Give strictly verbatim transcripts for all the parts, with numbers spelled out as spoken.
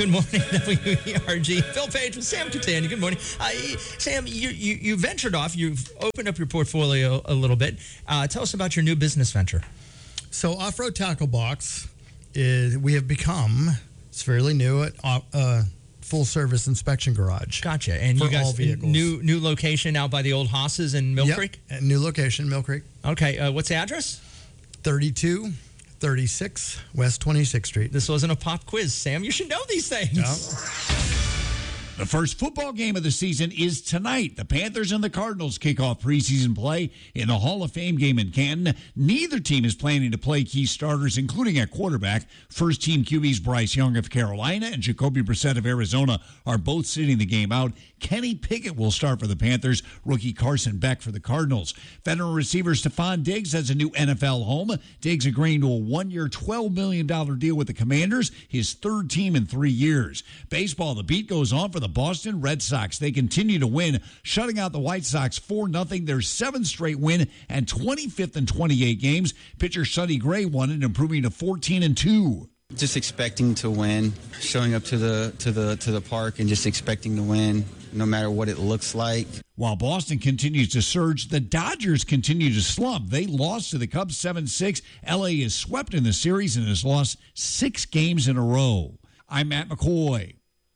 Good morning, W E R G. Bill Page with Sam Catania. Good morning. Uh, Sam, you, you, you ventured off. You've opened up your portfolio a little bit. Uh, tell us about your new business venture. So Off-Road Tackle Box, is we have become, it's fairly new, at uh, full-service inspection garage. Gotcha. And for you guys, all vehicles. new new location out by the old Hosses in Mill Yep. Creek? At new location, Mill Creek. Okay. Uh, what's the address? thirty-two thirty-six West twenty-sixth Street. This wasn't a pop quiz, Sam. You should know these things. Yep. The first football game of the season is tonight. The Panthers and the Cardinals kick off preseason play in the Hall of Fame game in Canton. Neither team is planning to play key starters, including at quarterback. First-team Q Bs Bryce Young of Carolina and Jacoby Brissett of Arizona are both sitting the game out. Kenny Pickett will start for the Panthers. Rookie Carson Beck for the Cardinals. Veteran receiver Stephon Diggs has a new N F L home. Diggs agreeing to a one-year, twelve million dollars deal with the Commanders, his third team in three years. Baseball, the beat goes on for the Boston Red Sox. They continue to win, shutting out the White Sox four nothing. Their seventh straight win and twenty-fifth in twenty-eight games. Pitcher Sonny Gray won it, improving to fourteen and two. Just expecting to win, showing up to the to the to the park and just expecting to win, no matter what it looks like. While Boston continues to surge, the Dodgers continue to slump. They lost to the Cubs seven six. L A is swept in the series and has lost six games in a row. I'm Matt McCoy.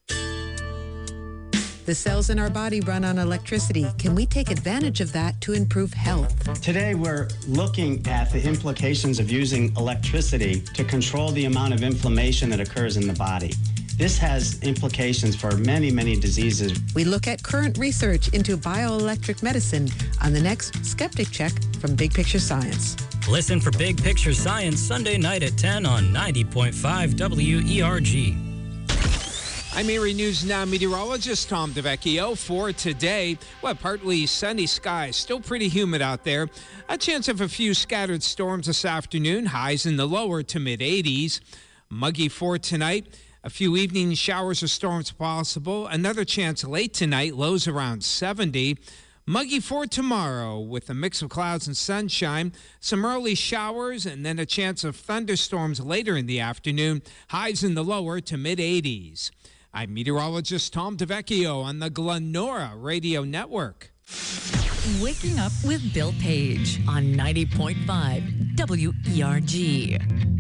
The cells in our body run on electricity. Can we take advantage of that to improve health? Today, we're looking at the implications of using electricity to control the amount of inflammation that occurs in the body. This has implications for many, many diseases. We look at current research into bioelectric medicine on the next Skeptic Check from Big Picture Science. Listen for Big Picture Science Sunday night at ten on ninety point five W E R G. I'm Erie News Now meteorologist Tom DeVecchio for today. Well, partly sunny skies, still pretty humid out there. A chance of a few scattered storms this afternoon, highs in the lower to mid eighties. Muggy for tonight. A few evening showers or storms possible. Another chance late tonight, lows around seventy. Muggy for tomorrow with a mix of clouds and sunshine. Some early showers and then a chance of thunderstorms later in the afternoon. Highs in the lower to mid eighties. I'm meteorologist Tom DeVecchio on the Glenora Radio Network. Waking up with Bill Page on ninety point five W E R G.